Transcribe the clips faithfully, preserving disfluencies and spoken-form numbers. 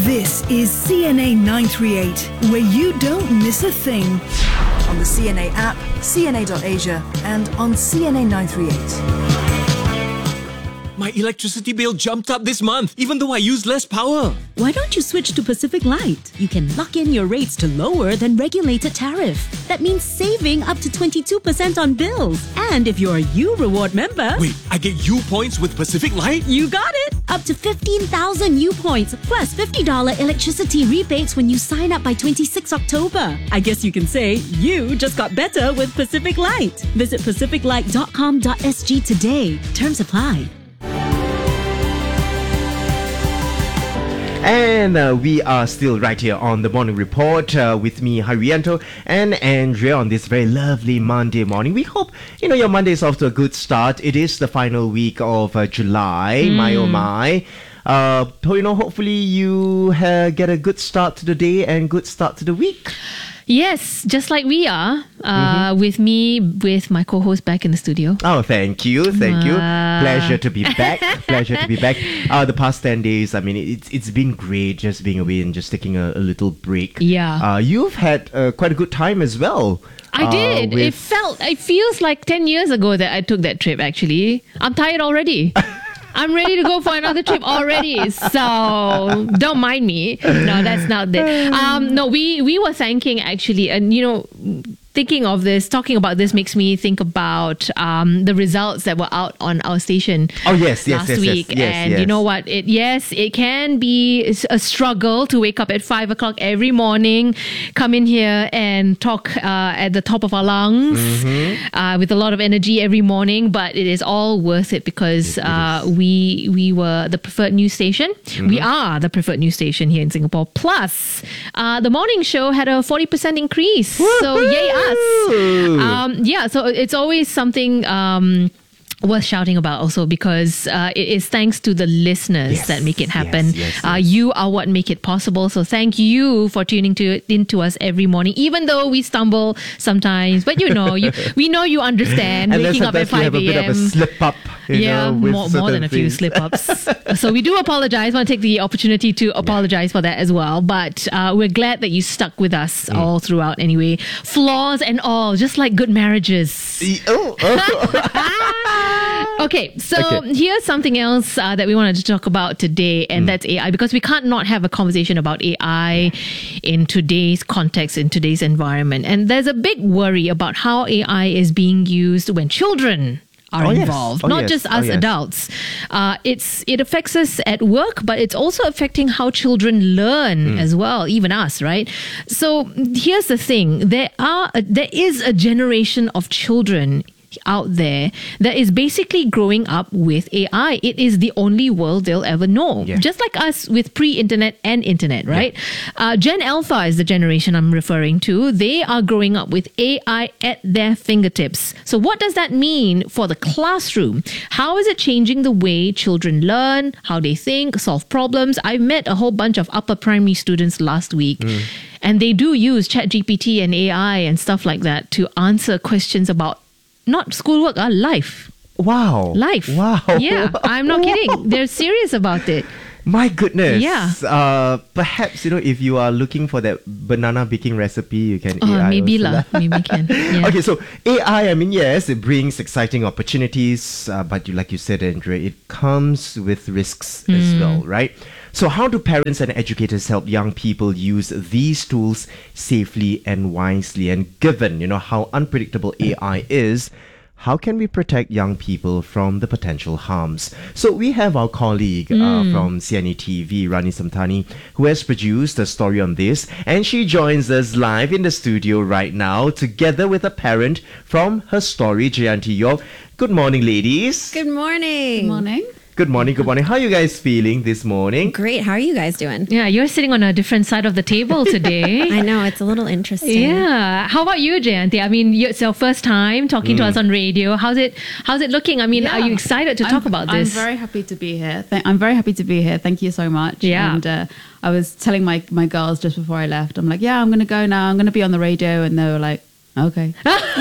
This is C N A nine three eight, where you don't miss a thing. On the C N A app, C N A dot Asia, and on C N A nine three eight. My electricity bill jumped up this month, even though I use less power. Why don't you switch to Pacific Light? You can lock in your rates to lower than regulated tariff. That means saving up to twenty-two percent on bills. And if you're a U Reward member... Wait, I get U points with Pacific Light? You got it! Up to fifteen thousand U points, plus fifty dollars electricity rebates when you sign up by twenty-sixth October. I guess you can say you just got better with Pacific Light. Visit pacific light dot com dot s g today. Terms apply. And uh, we are still right here on The Morning Report uh, with me, Haryanto, and Andrea on this very lovely Monday morning. We hope, you know, your Monday is off to a good start. It is the final week of uh, July, mm. my oh my. Uh, so, you know, hopefully you uh, get a good start to the day and good start to the week. Yes, just like we are, uh, mm-hmm. with me, with my co-host back in the studio. Oh, thank you, thank uh... you. Pleasure to be back. Pleasure to be back. Uh, the past ten days, I mean, it's it's been great just being away and just taking a, a little break. Yeah. Uh, you've had uh, quite a good time as well. I uh, did. with... It felt, it feels like ten years ago that I took that trip, actually. I'm tired already. I'm ready to go for another trip already, so don't mind me. No, that's not it. Um, no, we, we were thanking actually, and you know, thinking of this, talking about this makes me think about um, the results that were out on our station oh, yes, yes, last yes, week. Yes, yes, and yes. you know what? It yes, it can be a struggle to wake up at five o'clock every morning, come in here and talk uh, at the top of our lungs mm-hmm. uh, with a lot of energy every morning. But it is all worth it because it, uh, it we we were the preferred news station. Mm-hmm. We are the preferred news station here in Singapore. Plus, uh, the morning show had a forty percent increase. Woo-hoo! So yay us! Um, yeah, so it's always something um, worth shouting about also because uh, it is thanks to the listeners yes, that make it happen. Yes, yes, yes. Uh, you are what make it possible. So thank you for tuning to into us every morning, even though we stumble sometimes. But you know, you, we know you understand. And waking up at five a.m. We have a bit of a slip up. You yeah, know, more, more than a few things. slip ups. So we do apologize. I want to take the opportunity to apologize for that as well. But uh, we're glad that you stuck with us mm. all throughout anyway. Flaws and all, just like good marriages. Oh, oh. Okay, so okay. here's something else uh, that we wanted to talk about today, and mm. that's A I, because we can't not have a conversation about A I in today's context, in today's environment. And there's a big worry about how A I is being used when children are oh, involved, yes. oh, not yes. just us oh, yes. adults. Uh, it's it affects us at work, but it's also affecting how children learn mm. as well, even us, right? So here's the thing: there are a, there is a generation of children out there that is basically growing up with A I. It is the only world they'll ever know. Yeah. Just like us with pre-internet and internet, right? Yeah. Uh, Gen Alpha is the generation I'm referring to. They are growing up with A I at their fingertips. So what does that mean for the classroom? How is it changing the way children learn, how they think, solve problems? I met a whole bunch of upper primary students last week. Mm. And they do use ChatGPT and A I and stuff like that to answer questions about not schoolwork, uh, life. Wow. Life. Wow. Yeah, I'm not kidding. They're serious about it. My goodness. Yeah. Uh, perhaps, you know, if you are looking for that banana baking recipe, you can uh, A I maybe also. lah. Maybe can. Yeah. Okay, so A I, I mean, yes, it brings exciting opportunities, uh, but you, like you said, Andrea, it comes with risks mm. as well, right? So how do parents and educators help young people use these tools safely and wisely? And given, you know, how unpredictable A I is, how can we protect young people from the potential harms? So we have our colleague mm. uh, from C N A T V, Rani Samtani, who has produced a story on this, and she joins us live in the studio right now, together with a parent from her story, Jayanti York. Good morning, ladies. Good morning. Good morning. Good morning, good morning. How are you guys feeling this morning? Great. How are you guys doing? Yeah, you're sitting on a different side of the table today. I know, it's a little interesting. Yeah. How about you, Jayanti? I mean, it's your first time talking mm. to us on radio. How's it How's it looking? I mean, yeah. are you excited to I'm, talk about this? I'm very happy to be here. Th- I'm very happy to be here. Thank you so much. Yeah. And uh, I was telling my, my girls just before I left, I'm like, yeah, I'm going to go now. I'm going to be on the radio. And they were like, Okay.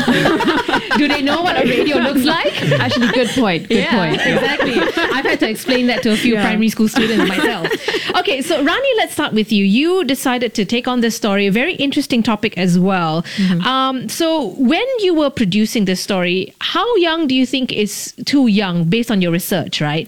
Do they know what a radio looks like? Actually, good point. Good yeah, point. Yeah. exactly. I've had to explain that to a few Yeah. primary school students myself. Okay, so Rani, let's start with you. You decided to take on this story, a very interesting topic as well. Mm-hmm. Um, so when you were producing this story, how young do you think is too young, based on your research, right,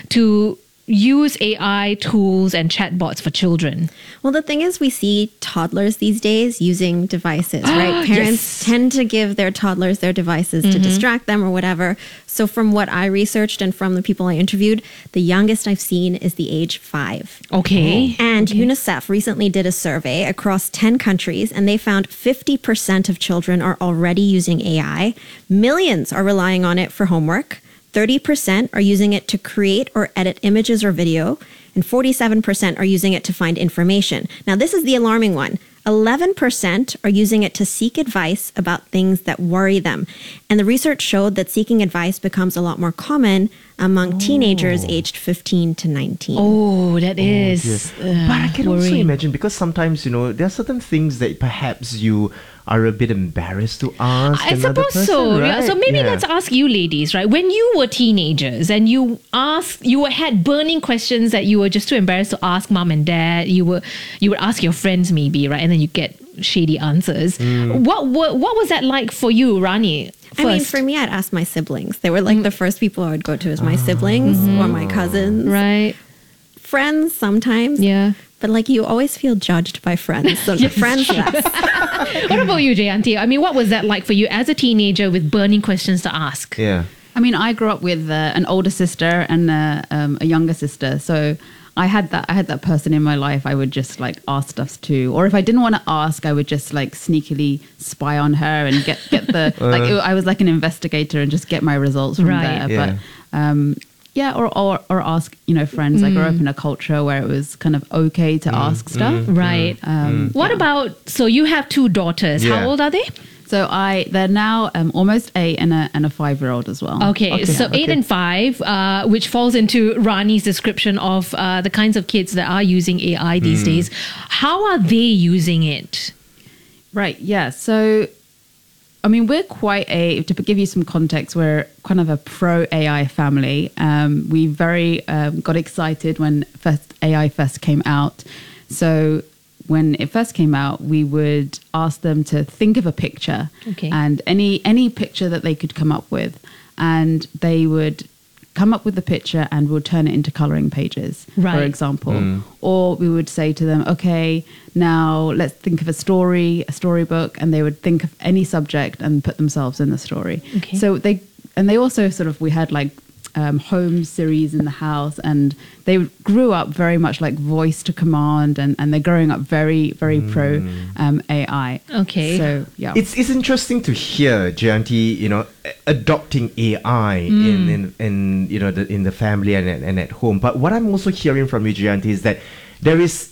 to use A I tools and chatbots for children? Well, the thing is, we see toddlers these days using devices, right? Parents Yes. tend to give their toddlers their devices to distract them or whatever. So, from what I researched and from the people I interviewed, the youngest I've seen is the age five. Okay. And UNICEF recently did a survey across ten countries, and they found fifty percent of children are already using A I. Millions are relying on it for homework. thirty percent are using it to create or edit images or video, and forty-seven percent are using it to find information. Now, this is the alarming one. eleven percent are using it to seek advice about things that worry them. And the research showed that seeking advice becomes a lot more common among teenagers aged fifteen to nineteen. Oh, that is. Yes. uh, But I can also worrying. imagine, because sometimes, you know, there are certain things that perhaps you are a bit embarrassed to ask I another suppose person, so. right? Yeah. So maybe Yeah. let's ask you, ladies, right? When you were teenagers and you asked, you had burning questions that you were just too embarrassed to ask mom and dad. You were, you would ask your friends, maybe, right? And then you get shady answers. Mm. What, what, what was that like for you, Rani? First? I mean, for me, I'd ask my siblings. They were like the first people I would go to is my siblings or my cousins. right? Friends sometimes. Yeah. But like you always feel judged by friends. So the friends less. What about you, Jayanti? I mean, what was that like for you as a teenager with burning questions to ask? Yeah. I mean, I grew up with uh, an older sister and uh, um, a younger sister, so I had that. I had that person in my life. I would just like ask stuff to, or if I didn't want to ask, I would just like sneakily spy on her and get get the like. It, I was like an investigator and just get my results from Right. there. Yeah. But um, yeah, or, or or ask you know friends. I grew up in a culture where it was kind of okay to ask stuff. Right. Um, What about, so you have two daughters. Yeah. How old are they? So I they're now um, almost eight and a and a five year old as well. Okay, Okay, so eight okay. and five, uh, which falls into Rani's description of uh, the kinds of kids that are using A I these days. How are they using it? Right. Yeah. So, I mean, we're quite a, to give you some context, we're kind of a pro A I family. Um, we very um, got excited when first A I first came out. So when it first came out, we would ask them to think of a picture Okay. and any any picture that they could come up with, and they would come up with the picture and we'll turn it into coloring pages, Right. for example. Or we would say to them, okay, now let's think of a story, a storybook, and they would think of any subject and put themselves in the story. Okay. So they, and they also sort of, we had like um, home series in the house, and they grew up very much like voice to command, and, and they're growing up very, very pro um, A I. Okay. So, yeah. It's it's interesting to hear Jayanti, you know, a- adopting A I in, in in you know the, in the family and and at home. But what I'm also hearing from you, Jayanti, is that there is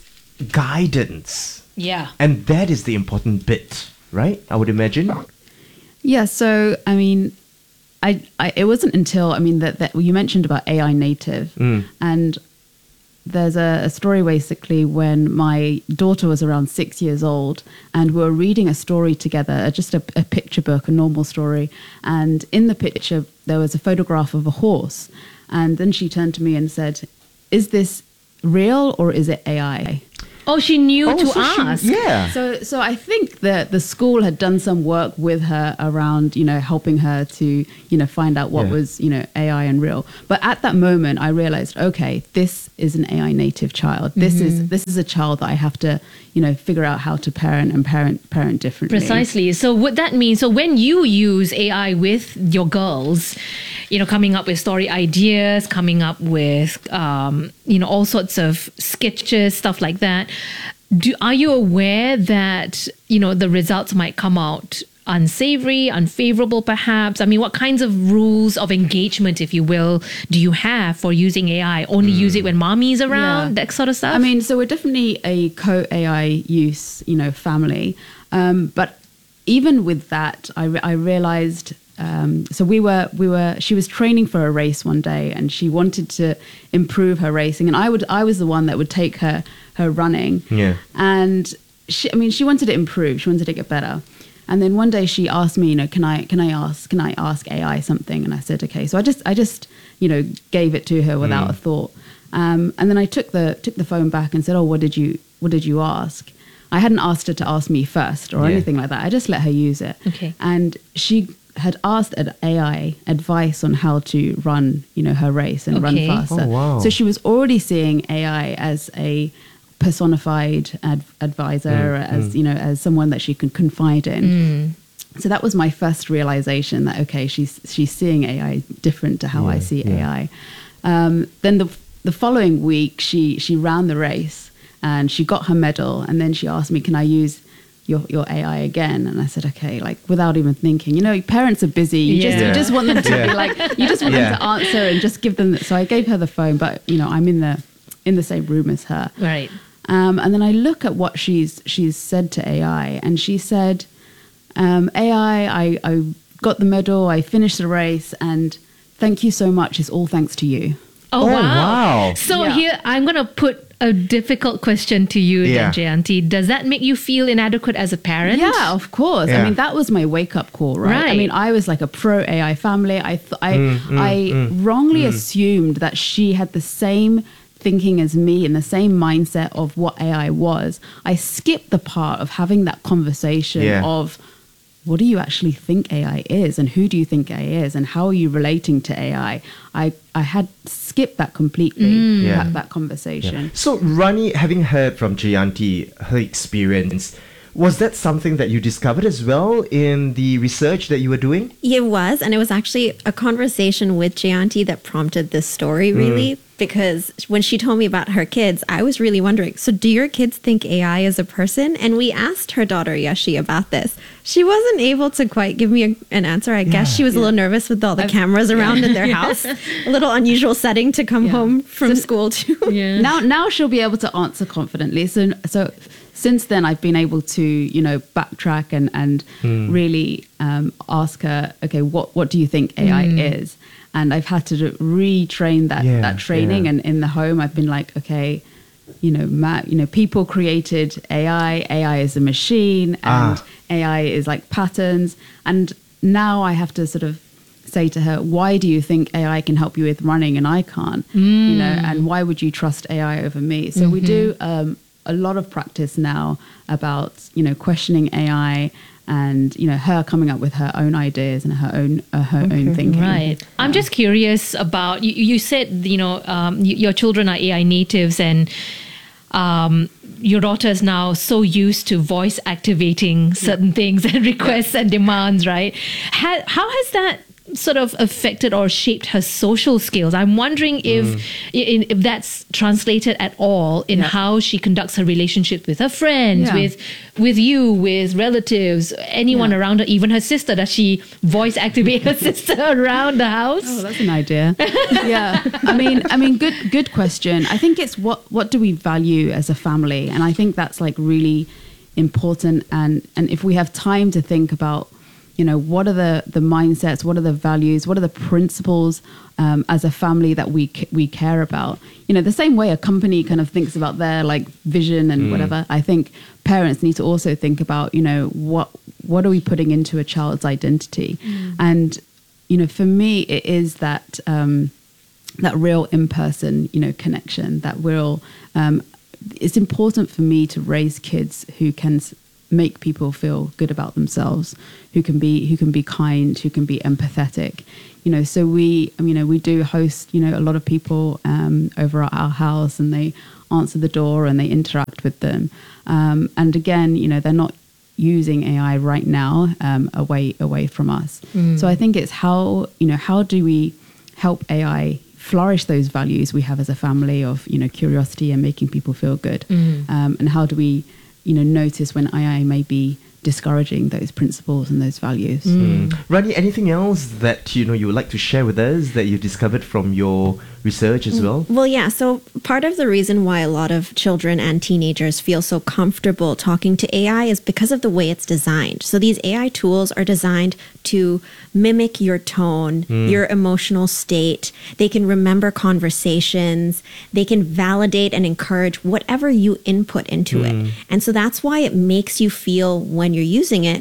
guidance, Yeah. and that is the important bit, right? I would imagine. Yeah, so I mean, I, I it wasn't until I mean that, that you mentioned about A I native, and there's a, a story basically when my daughter was around six years old, and we were reading a story together, just a, a picture book, a normal story, and in the picture there was a photograph of a horse, and then she turned to me and said, "Is this real or is it A I?" Oh, she knew Oh, to so she- ask. yeah. So, so I think that the school had done some work with her around, you know, helping her to, you know, find out what Yeah. was, you know, A I and real. But at that moment, I realized, okay, this is an A I native child. This is this is a child that I have to, you know, figure out how to parent and parent parent differently. Precisely. So what that means, so when you use A I with your girls, you know, coming up with story ideas, coming up with, um, you know, all sorts of sketches, stuff like that, do, are you aware that, you know, the results might come out unsavory, unfavorable perhaps? I mean, what kinds of rules of engagement, if you will, do you have for using A I? Only use it when mommy's around, Yeah. that sort of stuff? I mean, so we're definitely a co-A I use, you know, family. Um, but even with that, I, re- I realized, um, so we were, we were, she was training for a race one day and she wanted to improve her racing. And I would, I was the one that would take her, her running. Yeah. And she, I mean, she wanted to improve. She wanted to get better. And then one day she asked me, you know, can I can I ask can I ask A I something? And I said, okay. So I just I just you know gave it to her without a thought. Um, and then I took the took the phone back and said, oh, what did you what did you ask? I hadn't asked her to ask me first or Yeah. anything like that. I just let her use it. Okay. And she had asked an A I advice on how to run, you know, her race and Okay. run faster. Oh, wow. So she was already seeing A I as a personified ad- advisor, as you know, as someone that she could confide in. So that was my first realization that okay, she's she's seeing A I different to how I see A I. Um, then the the following week, she she ran the race and she got her medal, and then she asked me, "Can I use your your A I again?" And I said, "Okay," like without even thinking. You know, parents are busy. You just Yeah. you just want them to Yeah. be like you just want Yeah. them to answer and just give them. So I gave her the phone, but you know, I'm in the in the same room as her. Right. Um, and then I look at what she's she's said to A I, and she said, um, "A I, I, I got the medal, I finished the race, and thank you so much. It's all thanks to you." Oh, Oh, wow. wow. So Yeah. here, I'm going to put a difficult question to you, Yeah. then, Jayanti. Does that make you feel inadequate as a parent? Yeah, of course. Yeah. I mean, that was my wake up call, right? I Right. mean, I was like a pro A I family. I th- I Mm, I wrongly assumed that she had the same thinking as me and the same mindset of what A I was. I skipped the part of having that conversation Yeah. of what do you actually think A I is, and who do you think A I is, and how are you relating to A I? I I had skipped that completely. Yeah. That, that conversation. So, Rani, having heard from Jayanti, her experience, was that something that you discovered as well in the research that you were doing? It was, and it was actually a conversation with Jayanti that prompted this story, really, because when she told me about her kids, I was really wondering, so do your kids think A I is a person? And we asked her daughter, Yashi, about this. She wasn't able to quite give me a, an answer. I guess she was a little nervous with all the cameras around in their house. A little unusual setting to come Yeah. home from So- school to. Yeah. Now, now she'll be able to answer confidently. So, so since then, I've been able to, you know, backtrack and and really um, ask her, okay, what what do you think A I is? And I've had to retrain that Yeah, that training. yeah. And in the home, I've been like, okay, you know, Matt, you know, people created A I. A I is a machine, and Ah. A I is like patterns. And now I have to sort of say to her, why do you think A I can help you with running and I can't? You know, and why would you trust A I over me? So we do um, a lot of practice now about, you know, questioning A I and, you know, her coming up with her own ideas and her own uh, her own thinking. Right. I'm just curious about you. You said you know um, y- your children are A I natives, and um, your daughter is now so used to voice activating certain things and requests and demands. Right? Ha- how has that sort of affected or shaped her social skills? I'm wondering if in, if that's translated at all in Yeah. how she conducts her relationship with her friends, Yeah. with with you, with relatives, anyone Yeah. around her, even her sister. Does she voice activate her sister around the house? Oh, that's an idea. Yeah, I mean, I mean, good, good question. I think it's what what do we value as a family, and I think that's like really important. And and if we have time to think about, you know, what are the the mindsets, what are the values, what are the principles um, as a family that we c- we care about? You know, the same way a company kind of thinks about their like vision and whatever. I think parents need to also think about, you know, what what are we putting into a child's identity, and you know, for me, it is that um, that real in person, you know, connection. That real. Um, it's important for me to raise kids who can s- make people feel good about themselves, who can be who can be kind, who can be empathetic. You know, so we, um, you know, we do host, you know, a lot of people um, over at our house, and they answer the door and they interact with them. Um, and again, you know, they're not using A I right now um, away away from us. So I think it's how, you know, how do we help A I flourish those values we have as a family of, you know, curiosity and making people feel good, um, and how do we, you know, notice when A I may be discouraging those principles and those values. Rani, anything else that you know you would like to share with us that you discovered from your research as well? Well, yeah. So part of the reason why a lot of children and teenagers feel so comfortable talking to A I is because of the way it's designed. So these A I tools are designed to mimic your tone, your emotional state. They can remember conversations. They can validate and encourage whatever you input into it. And so that's why it makes you feel when you're using it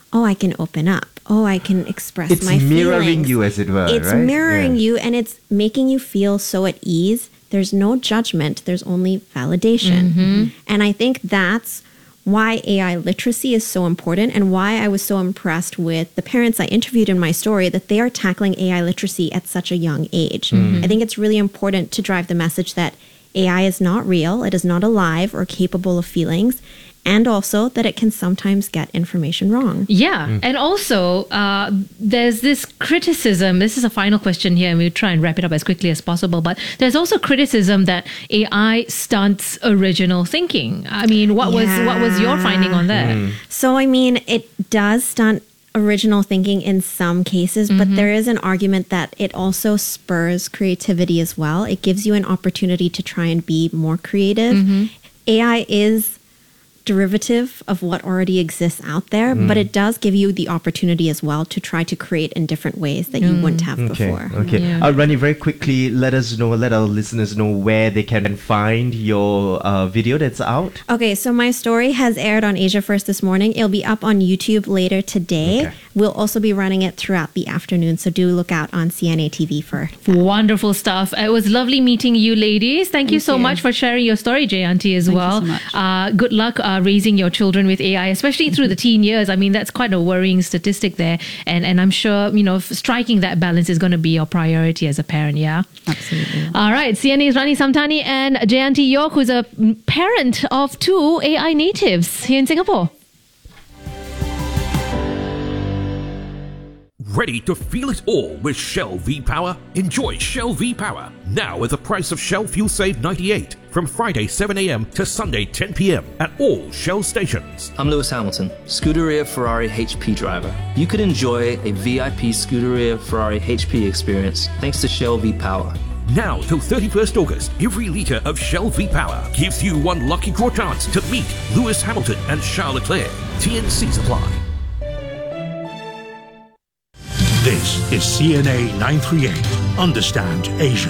oh, I can open up. Oh, I can express It's my mirroring feelings. you, as it were, It's right? mirroring Yeah. you, and it's making you feel so at ease. There's no judgment. There's only validation. And I think that's why A I literacy is so important, and why I was so impressed with the parents I interviewed in my story, that they are tackling A I literacy at such a young age. I think it's really important to drive the message that A I is not real, it is not alive or capable of feelings, and also that it can sometimes get information wrong. Yeah. And also, uh, there's this criticism. This is a final question here, and we'll try and wrap it up as quickly as possible. But there's also criticism that A I stunts original thinking. I mean, what was what was your finding on that? So, I mean, it does stunt original thinking in some cases, but there is an argument that it also spurs creativity as well. It gives you an opportunity to try and be more creative. A I is derivative of what already exists out there, but it does give you the opportunity as well to try to create in different ways that you wouldn't have Okay, before. okay. Yeah. Uh, Rani, very quickly, let us know, let our listeners know where they can find your uh, video that's out. Okay, so my story has aired on Asia First this morning. It'll be up on YouTube later today. Okay. We'll also be running it throughout the afternoon, so do look out on C N A T V for that. Wonderful stuff. It was lovely meeting you, ladies. Thank, you so you. much for sharing your story, Jayanti, as Thank you well. so much. Uh, good luck uh, raising your children with A I, especially through the teen years. I mean, that's quite a worrying statistic there, and and I'm sure you know striking that balance is going to be your priority as a parent. Yeah, Absolutely. All right. C N A's Rani Samtani and Jayanti York, who's a parent of two A I natives here in Singapore. Ready to feel it all with Shell V-Power? Enjoy Shell V-Power now at the price of Shell Fuel Save ninety-eight from Friday seven a.m. to Sunday ten p.m. at all Shell stations. I'm Lewis Hamilton, Scuderia Ferrari H P driver. You could enjoy a V I P Scuderia Ferrari H P experience thanks to Shell V-Power. Now till thirty-first August, every litre of Shell V-Power gives you one lucky draw chance to meet Lewis Hamilton and Charles Leclerc. T N C supply. This is C N A nine thirty-eight. Understand Asia.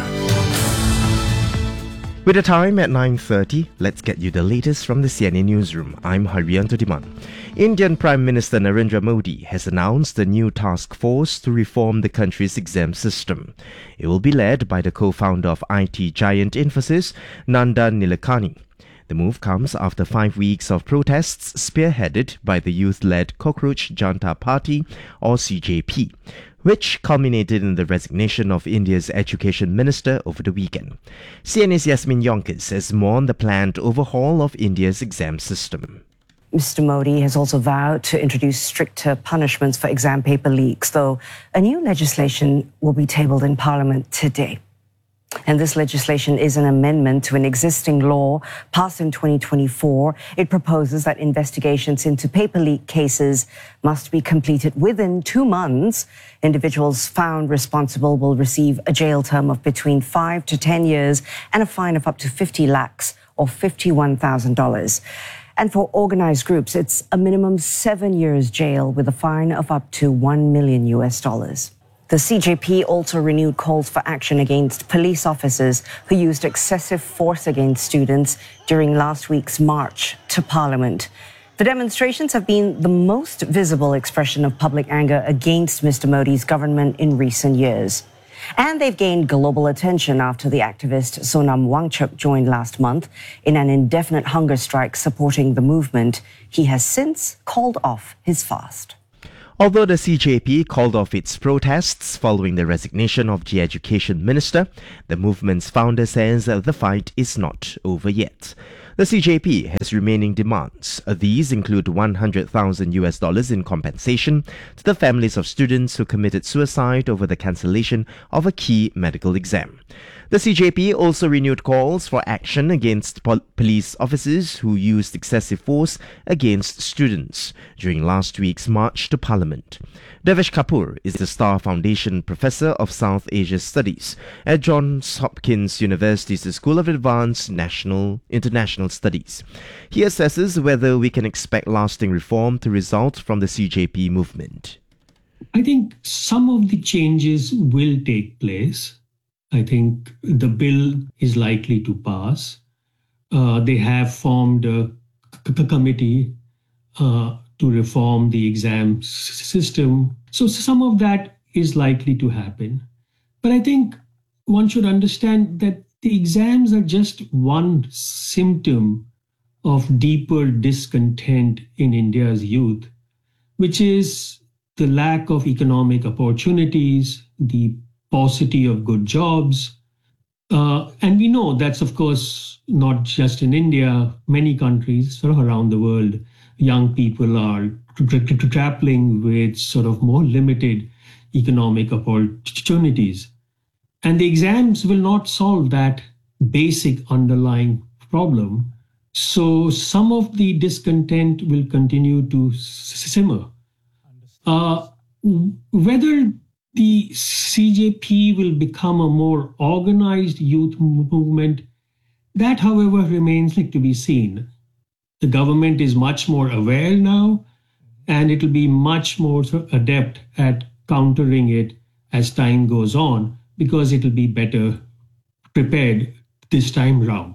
With the time at nine thirty, let's get you the latest from the C N A newsroom. I'm Haryanto Diman. Indian Prime Minister Narendra Modi has announced a new task force to reform the country's exam system. It will be led by the co-founder of I T giant Infosys, Nandan Nilekani. The move comes after five weeks of protests spearheaded by the youth-led Cockroach Janta Party, or C J P, which culminated in the resignation of India's education minister over the weekend. C N A's Yasmin Yonkers has more on the planned overhaul of India's exam system. Mister Modi has also vowed to introduce stricter punishments for exam paper leaks, though a new legislation will be tabled in Parliament today. And this legislation is an amendment to an existing law passed in twenty twenty-four. It proposes that investigations into paper leak cases must be completed within two months. Individuals found responsible will receive a jail term of between five to ten years and a fine of up to fifty lakhs or fifty-one thousand dollars. And for organized groups, it's a minimum seven years jail with a fine of up to one million U S dollars. The C J P also renewed calls for action against police officers who used excessive force against students during last week's march to Parliament. The demonstrations have been the most visible expression of public anger against Mister Modi's government in recent years. And they've gained global attention after the activist Sonam Wangchuk joined last month in an indefinite hunger strike supporting the movement. He has since called off his fast. Although the C J P called off its protests following the resignation of the education minister, the movement's founder says that the fight is not over yet. The C J P has remaining demands. These include one hundred thousand U S dollars in compensation to the families of students who committed suicide over the cancellation of a key medical exam. The C J P also renewed calls for action against pol- police officers who used excessive force against students during last week's march to Parliament. Devesh Kapoor is the Star Foundation Professor of South Asia Studies at Johns Hopkins University's School of Advanced National International Studies. He assesses whether we can expect lasting reform to result from the C J P movement. I think some of the changes will take place. I think the bill is likely to pass. Uh, they have formed a c- c- committee uh, to reform the exam s- system. So some of that is likely to happen. But I think one should understand that the exams are just one symptom of deeper discontent in India's youth, which is the lack of economic opportunities, the paucity of good jobs. Uh, and we know that's, of course, not just in India, many countries sort of around the world, young people are tra- tra- grappling with sort of more limited economic opportunities. And the exams will not solve that basic underlying problem. So some of the discontent will continue to simmer. Uh, whether the C J P will become a more organized youth movement, that, however, remains like to be seen. The government is much more aware now, and it will be much more adept at countering it as time goes on, because it will be better prepared this time round.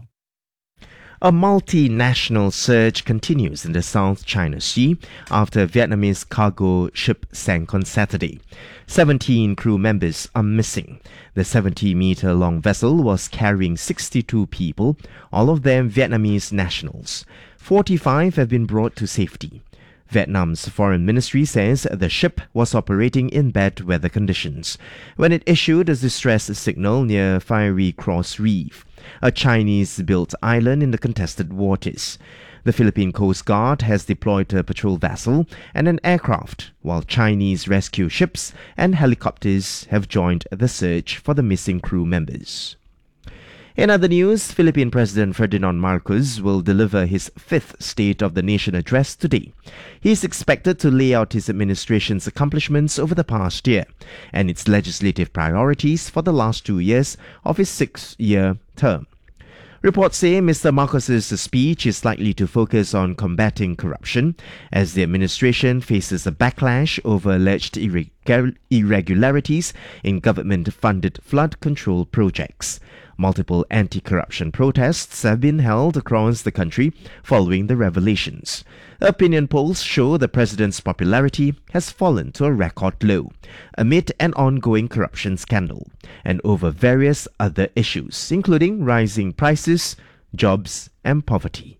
A multinational surge continues in the South China Sea after a Vietnamese cargo ship sank on Saturday. seventeen crew members are missing. The seventy-meter-long vessel was carrying sixty-two people, all of them Vietnamese nationals. forty-five have been brought to safety. Vietnam's foreign ministry says the ship was operating in bad weather conditions when it issued a distress signal near Fiery Cross Reef, a Chinese-built island in the contested waters. The Philippine Coast Guard has deployed a patrol vessel and an aircraft, while Chinese rescue ships and helicopters have joined the search for the missing crew members. In other news, Philippine President Ferdinand Marcos will deliver his fifth State of the Nation address today. He is expected to lay out his administration's accomplishments over the past year and its legislative priorities for the last two years of his six-year term. Reports say Mister Marcos's speech is likely to focus on combating corruption as the administration faces a backlash over alleged irregu- irregularities in government-funded flood control projects. Multiple anti-corruption protests have been held across the country following the revelations. Opinion polls show the president's popularity has fallen to a record low amid an ongoing corruption scandal and over various other issues, including rising prices, jobs, and poverty.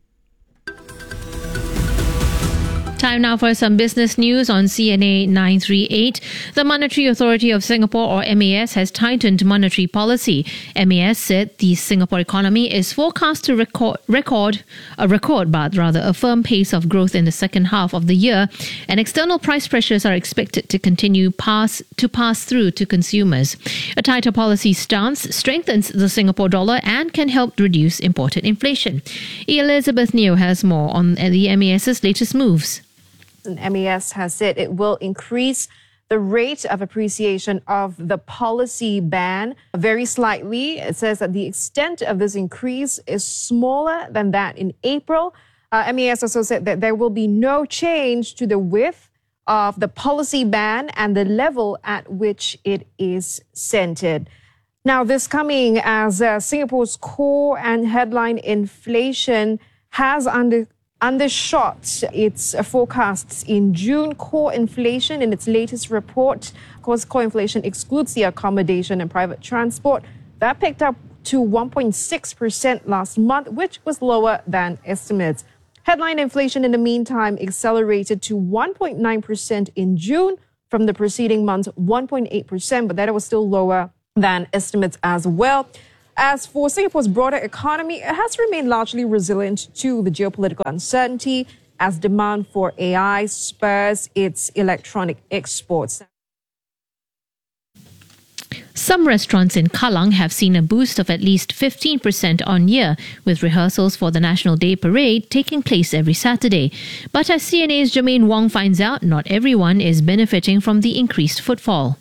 Time now for some business news on C N A nine three eight. The Monetary Authority of Singapore, or M A S, has tightened monetary policy. M A S said the Singapore economy is forecast to record, record a record, but rather a firm pace of growth in the second half of the year, and external price pressures are expected to continue pass to pass through to consumers. A tighter policy stance strengthens the Singapore dollar and can help reduce imported inflation. Elizabeth Neo has more on the M A S's latest moves. And M A S has said it will increase the rate of appreciation of the policy ban very slightly. It says that the extent of this increase is smaller than that in April. Uh, M A S also said that there will be no change to the width of the policy ban and the level at which it is centered. Now, this coming as uh, Singapore's core and headline inflation has under undershot its forecasts in June. Core inflation in its latest report, of course, core inflation excludes the accommodation and private transport. That picked up to one point six percent last month, which was lower than estimates. Headline inflation, in the meantime, accelerated to one point nine percent in June from the preceding month's one point eight percent, but that was still lower than estimates as well. As for Singapore's broader economy, it has remained largely resilient to the geopolitical uncertainty as demand for A I spurs its electronic exports. Some restaurants in Kallang have seen a boost of at least fifteen percent on year, with rehearsals for the National Day Parade taking place every Saturday. But as C N A's Jermaine Wong finds out, not everyone is benefiting from the increased footfall.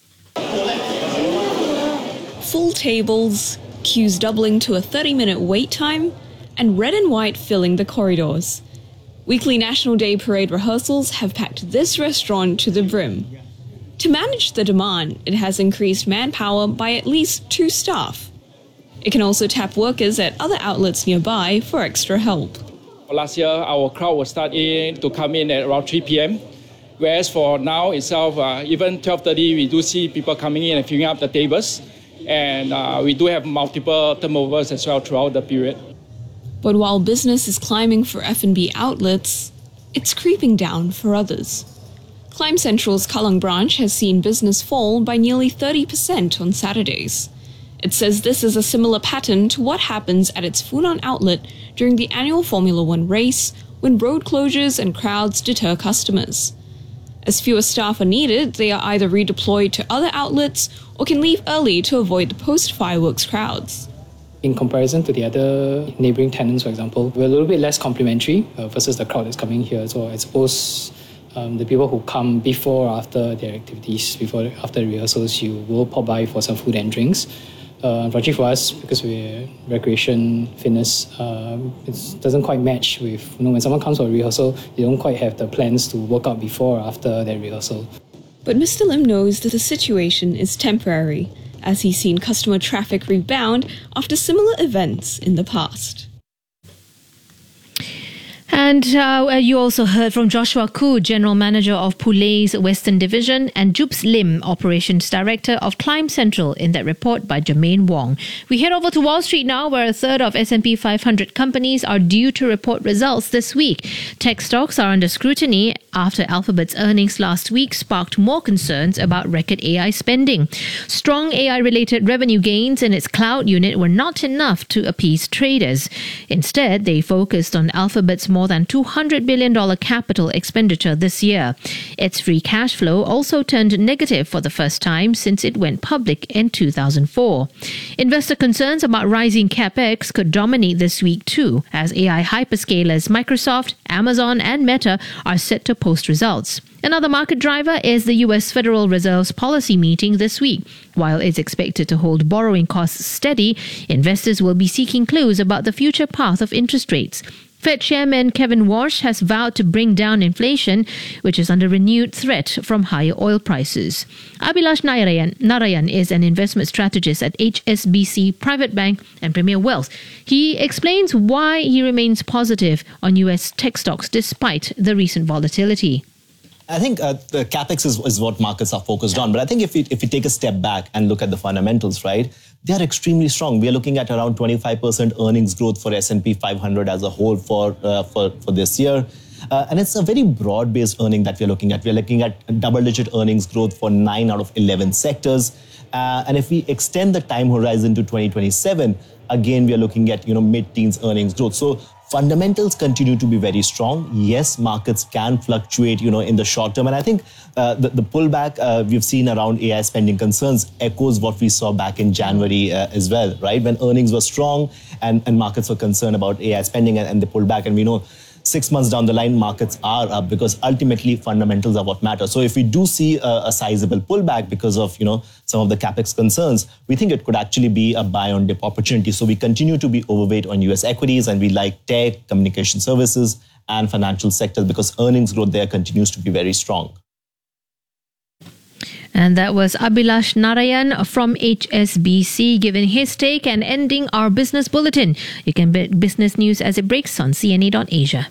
Full tables, queues doubling to a thirty-minute wait time, and red and white filling the corridors. Weekly National Day Parade rehearsals have packed this restaurant to the brim. To manage the demand, it has increased manpower by at least two staff. It can also tap workers at other outlets nearby for extra help. Last year, our crowd will start in to come in at around three p.m. Whereas for now itself, uh, even twelve thirty, we do see people coming in and filling up the tables. And uh, we do have multiple turnovers as well throughout the period. But while business is climbing for F and B outlets, it's creeping down for others. Climb Central's Kallang branch has seen business fall by nearly thirty percent on Saturdays. It says this is a similar pattern to what happens at its Funan outlet during the annual Formula One race, when road closures and crowds deter customers. As fewer staff are needed, they are either redeployed to other outlets or can leave early to avoid the post-fireworks crowds. In comparison to the other neighbouring tenants, for example, we're a little bit less complimentary uh, versus the crowd that's coming here. So I suppose um, the people who come before or after their activities, before after rehearsals, you will pop by for some food and drinks. Uh, unfortunately for us, because we're recreation, fitness, um, it doesn't quite match with, you know, when someone comes for a rehearsal, they don't quite have the plans to work out before or after their rehearsal. But Mister Lim knows that the situation is temporary, as he's seen customer traffic rebound after similar events in the past. And uh, you also heard from Joshua Koo, General Manager of Poulet's Western Division, and Jubes Lim, Operations Director of Climb Central, in that report by Jermaine Wong. We head over to Wall Street now, where a third of S and P five hundred companies are due to report results this week. Tech stocks are under scrutiny after Alphabet's earnings last week sparked more concerns about record A I spending. Strong A I-related revenue gains in its cloud unit were not enough to appease traders. Instead, they focused on Alphabet's more than two hundred billion dollars capital expenditure this year. Its free cash flow also turned negative for the first time since it went public in two thousand four. Investor concerns about rising capex could dominate this week too, as A I hyperscalers Microsoft, Amazon and Meta are set to post results. Another market driver is the U S Federal Reserve's policy meeting this week. While it's expected to hold borrowing costs steady, investors will be seeking clues about the future path of interest rates. Fed Chairman Kevin Warsh has vowed to bring down inflation, which is under renewed threat from higher oil prices. Abhilash Narayan, Narayan is an investment strategist at H S B C Private Bank and Premier Wealth. He explains why he remains positive on U S tech stocks despite the recent volatility. I think uh, the capex is, is what markets are focused on. But I think if we, if we take a step back and look at the fundamentals, right, they are extremely strong. We are looking at around twenty-five percent earnings growth for S and P five hundred as a whole for, uh, for, for this year. Uh, and it's a very broad-based earning that we're looking at. We're looking at double-digit earnings growth for nine out of eleven sectors. Uh, and if we extend the time horizon to twenty twenty-seven, again, we are looking at, you know, mid-teens earnings growth. So fundamentals continue to be very strong. Yes, markets can fluctuate, you know, in the short term. And I think uh, the, the pullback uh, we've seen around A I spending concerns echoes what we saw back in January uh, as well, right? When earnings were strong and, and markets were concerned about A I spending and, and they pulled back. And we know six months down the line, markets are up because ultimately fundamentals are what matter. So if we do see a, a sizable pullback because of, you know, some of the capex concerns, we think it could actually be a buy on dip opportunity. So we continue to be overweight on U S equities and we like tech, communication services and financial sectors because earnings growth there continues to be very strong. And that was Abhilash Narayan from H S B C giving his take and ending our business bulletin. You can bet business news as it breaks on C N A dot Asia.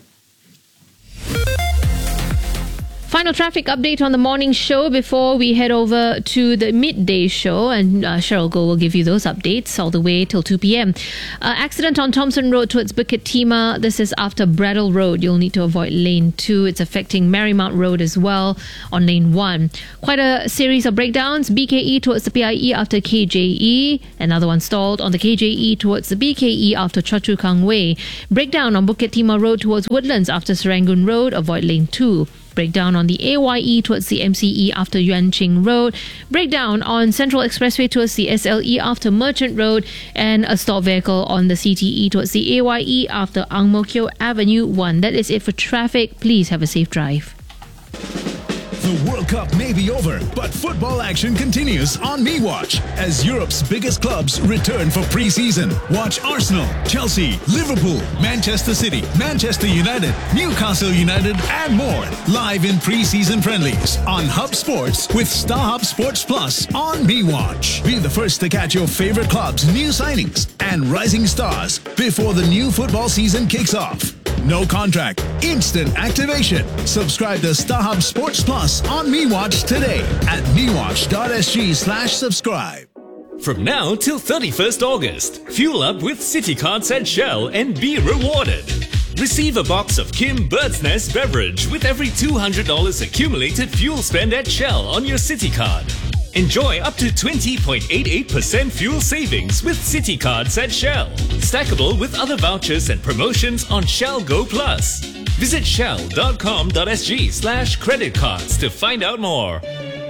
Final traffic update on the morning show before we head over to the midday show, and uh, Cheryl Goh will give you those updates all the way till two p.m. Uh, accident on Thompson Road towards Bukit Timah. This is after Bradle Road. You'll need to avoid lane two. It's affecting Marymount Road as well on lane one. Quite a series of breakdowns. B K E towards the P I E after K J E. Another one stalled on the K J E towards the B K E after Choa Chu Kang Way. Breakdown on Bukit Timah Road towards Woodlands after Serangoon Road. Avoid lane two. Breakdown on the A Y E towards the M C E after Yuan Ching Road. Breakdown on Central Expressway towards the S L E after Merchant Road. And a stalled vehicle on the C T E towards the A Y E after Ang Mo Kio Avenue one. That is it for traffic. Please have a safe drive. The World Cup may be over, but football action continues on MeWatch as Europe's biggest clubs return for pre-season. Watch Arsenal, Chelsea, Liverpool, Manchester City, Manchester United, Newcastle United, and more live in pre-season friendlies on Hub Sports with StarHub Sports Plus on MeWatch. Be the first to catch your favorite clubs' new signings and rising stars before the new football season kicks off. no contract, instant activation. Subscribe to StarHub Sports Plus on MeWatch today at mewatch.sg slash subscribe. From now till thirty-first August, fuel up with City Cards at Shell and be rewarded. Receive a box of Kim Bird's Nest beverage with every two hundred dollars accumulated fuel spend at Shell on your City Card. Enjoy up to twenty point eight eight percent fuel savings with City Cards at Shell. Stackable with other vouchers and promotions on Shell Go Plus. Visit shell.com.sg slash credit cards to find out more.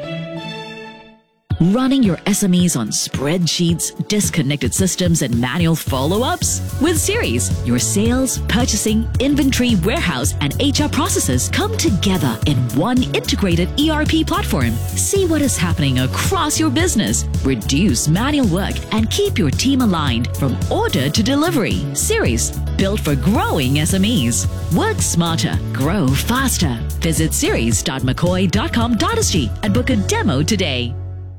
Running your S M Es on spreadsheets, disconnected systems, and manual follow-ups? With Series, your sales, purchasing, inventory, warehouse, and H R processes come together in one integrated E R P platform. See what is happening across your business, reduce manual work, and keep your team aligned from order to delivery. Series, built for growing S M Es. Work smarter, grow faster. Visit series dot mccoy dot com dot s g and book a demo today.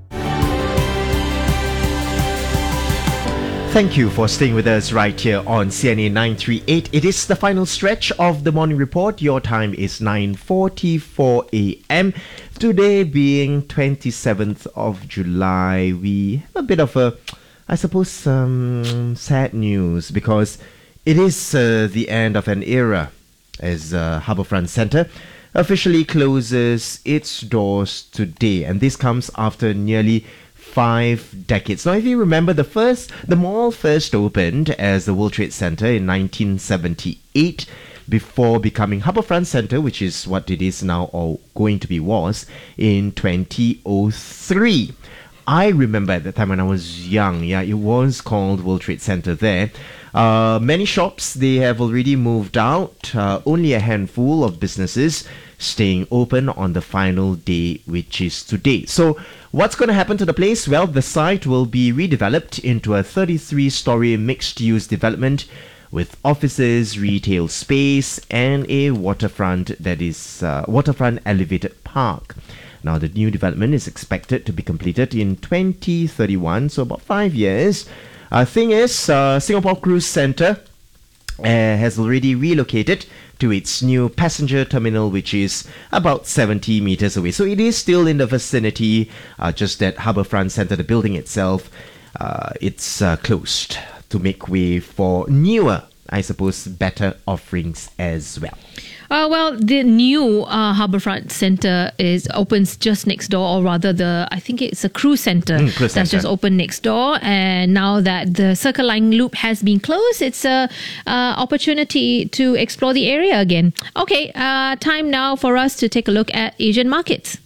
Thank you for staying with us right here on C N A nine three eight. It is the final stretch of the morning report. Your time is nine forty-four a m Today being twenty-seventh of July, we have a bit of a, I suppose, um, sad news because it is uh, the end of an era as uh, Harbourfront Centre officially closes its doors today. And this comes after nearly five decades. Now, if you remember, the first, the mall first opened as the World Trade Center in nineteen seventy-eight before becoming Harbourfront Centre, which is what it is now or going to be was, in twenty oh three. I remember at the time when I was young, yeah, it was called World Trade Center there. Uh, many shops, they have already moved out. Uh, only a handful of businesses staying open on the final day, which is today. So what's going to happen to the place? Well, the site will be redeveloped into a thirty-three story mixed-use development with offices, retail space, and a waterfront that is uh, waterfront elevated park. Now, the new development is expected to be completed in twenty thirty-one, so about five years. Uh, thing is, uh, Singapore Cruise Centre uh, has already relocated to its new passenger terminal, which is about seventy meters away. So it is still in the vicinity, uh, just that Harbourfront Centre, the building itself, uh, it's uh, closed to make way for newer, I suppose, better offerings as well. Uh, well, the new uh, Harbourfront Centre is opens just next door, or rather, the I think it's a cruise centre Mm, cruise that's centre. just opened next door. And now that the Circle Line Loop has been closed, it's a uh, opportunity to explore the area again. Okay, uh, time now for us to take a look at Asian markets.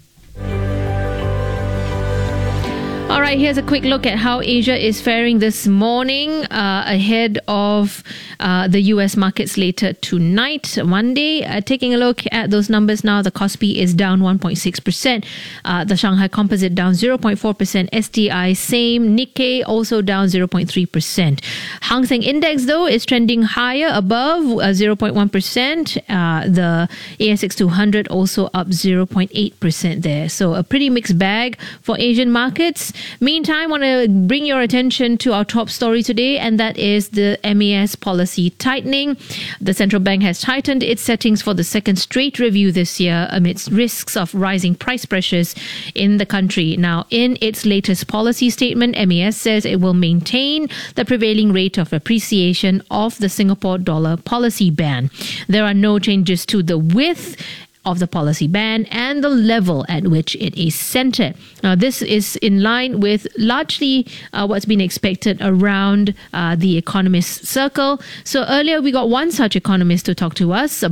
All right, here's a quick look at how Asia is faring this morning uh, ahead of uh, the U S markets later tonight, Monday. Uh, taking a look at those numbers now, the Kospi is down one point six percent. Uh, the Shanghai Composite down zero point four percent. S T I same. Nikkei also down zero point three percent. Hang Seng Index, though, is trending higher above uh, zero point one percent. Uh, the A S X two hundred also up zero point eight percent there. So a pretty mixed bag for Asian markets. Meantime, I want to bring your attention to our top story today, and that is the M A S policy tightening. The central bank has tightened its settings for the second straight review this year amidst risks of rising price pressures in the country. Now, in its latest policy statement, M A S says it will maintain the prevailing rate of appreciation of the Singapore dollar policy band. There are no changes to the width of the policy band and the level at which it is centered. Now, this is in line with largely uh, what's been expected around uh, the economist circle. So earlier we got one such economist to talk to us